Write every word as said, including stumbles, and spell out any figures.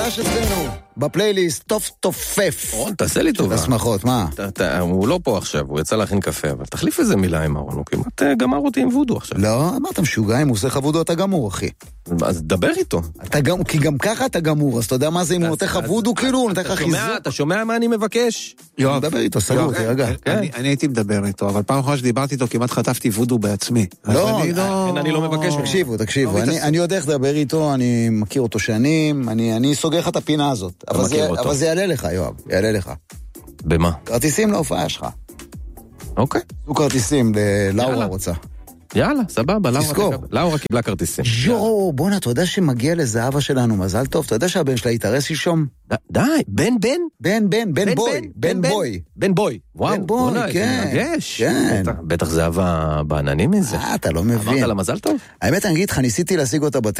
חדש אצלנו, בפלייליסט, טוב תופף. רון, תעשה לי טובה. תשמחות, מה? הוא לא פה עכשיו, הוא יצא להכין קפה, אבל תחליף איזה מילה עם אהרון, הוא כמעט גמר אותי עם וודו עכשיו. לא, מה אתה משוגע, אם הוא עושה לך וודו אתה גמור, אחי. אז דבר איתו. כי גם ככה אתה גמור, אז אתה יודע מה זה אם הוא נותן לך וודו, כאילו, הוא נותן לך חיזוק. אתה שומע מה אני מבקש? יואב, דבר איתו, סגור, תירגע. אני הייתי מדבר איתו, אבל פעם אחת שדיברתי איתו כמעט חטפתי וודו בעצמי. לא, אני לא מבקש. תקשיבו, תקשיבו, אני יודע איך לדבר איתו, אני מכיר אותו שנים, אני סוגר לך את הפינה הזאת. אבל זה יעלה לך, יואב, יעלה לך. במה? כרטיסים להופעה שלך. אוקיי. זו כרטיסים, לאורה רוצה. יאללה, סבבה, לאורה קיבלה כרטיסים. יואו, בונה, אתה יודע שמגיע לזהבה שלנו מזל טוב? אתה יודע שהבן שלה יתארס שלשום? די, בן בן? בן בן, בן בוי, בן בוי. בן בוי, וואו, בן בוי, כן. כן. בטח זהבה בעננים מזה. אה, אתה לא מבין. אמרת לה מזל טוב? האמת, אני אגיד לך, ניסיתי להשיג אותה בטלפון.